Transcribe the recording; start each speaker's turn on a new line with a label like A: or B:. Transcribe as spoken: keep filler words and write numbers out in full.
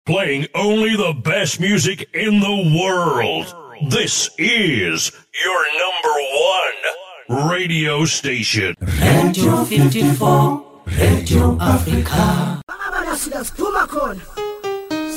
A: playing only the best music in the world. This is your number one radio station.
B: Radio fifty-four, Radio Africa.
C: Baba nasikia sukuma kona.